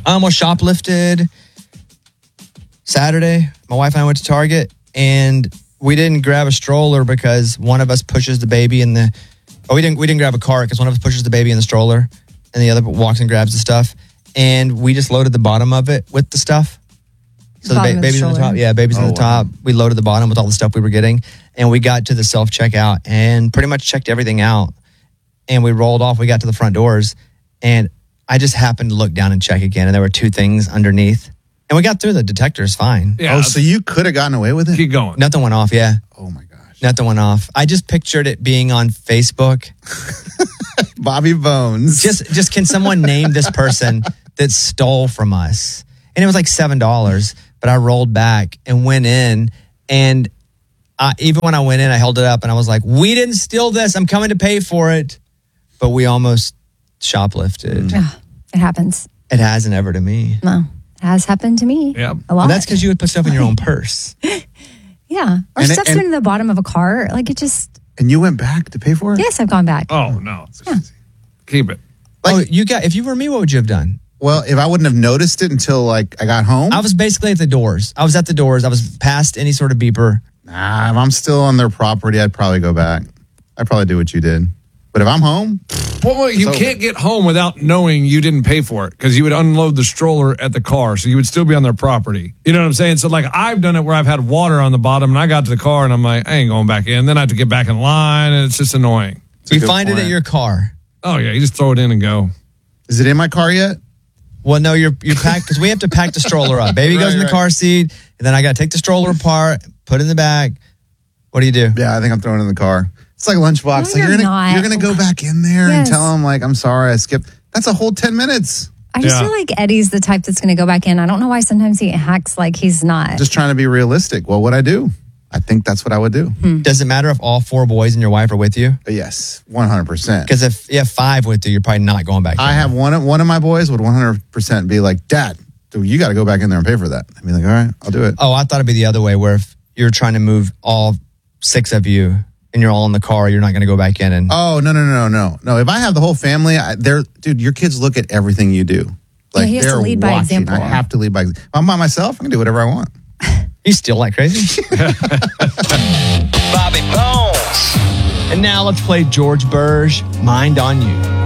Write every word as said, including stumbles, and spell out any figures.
I almost shoplifted Saturday. My wife and I went to Target, and we didn't grab a stroller because one of us pushes the baby in the. Oh, we didn't. We didn't grab a cart because one of us pushes the baby in the stroller, and the other walks and grabs the stuff. And we just loaded the bottom of it with the stuff. So the, the ba- baby's in the top. Yeah, baby's oh, in the wow. top. We loaded the bottom with all the stuff we were getting, and we got to the self checkout and pretty much checked everything out. And we rolled off. We got to the front doors, and I just happened to look down and check again, and there were two things underneath. And we got through the detectors fine. Yeah. Oh, so you could have gotten away with it? Keep going. Nothing went off, yeah. Oh, my gosh. Nothing went off. I just pictured it being on Facebook. Bobby Bones. Just, just can someone name this person that stole from us? And it was like seven dollars, but I rolled back and went in, and I, even when I went in, I held it up, and I was like, we didn't steal this. I'm coming to pay for it. But we almost shoplifted. Mm. It happens. It hasn't ever to me. No, it has happened to me. Yeah, a lot. Well, that's because you would put stuff in your own purse. Yeah, or and stuff's it, in the bottom of a car. Like it just. And you went back to pay for it? Yes, I've gone back. Oh no, yeah. Keep it. Like, oh, you got. If you were me, what would you have done? Well, if I wouldn't have noticed it until like I got home. I was basically at the doors. I was at the doors. I was past any sort of beeper. Nah, if I'm still on their property, I'd probably go back. I'd probably do what you did. But if I'm home, well, well you can't get home without knowing you didn't pay for it because you would unload the stroller at the car, so you would still be on their property. You know what I'm saying? So, like, I've done it where I've had water on the bottom, and I got to the car, and I'm like, I ain't going back in. Then I have to get back in line, and it's just annoying. It's you find point. It at your car. Oh yeah, you just throw it in and go. Is it in my car yet? Well, no, you're you're packed because we have to pack the stroller up. Baby right, goes in the right. car seat, and then I got to take the stroller apart, put it in the bag. What do you do? Yeah, I think I'm throwing it in the car. It's like lunchbox. No, like you're, you're gonna not. you're gonna go back in there yes. and tell them like I'm sorry I skipped. That's a whole ten minutes. I just yeah. feel like Eddie's the type that's gonna go back in. I don't know why sometimes he acts like he's not. Just trying to be realistic. Well, what I do? I think that's what I would do. Hmm. Does it matter if all four boys and your wife are with you? Yes, one hundred percent. Because if you have five with you, you're probably not going back. I have one. One of my boys would one hundred percent be like, Dad, dude, you got to go back in there and pay for that. I'd be like, all right, I'll do it. Oh, I thought it'd be the other way, where if you're trying to move all six of you and you're all in the car, you're not going to go back in and. Oh no no no no no! If I have the whole family, I, they're dude. Your kids look at everything you do. Like yeah, he has they're to lead watching. by example. I have to lead by. If I'm by myself, I can do whatever I want. You steal like crazy. Bobby Bones. And now let's play George Burge, Mind on You.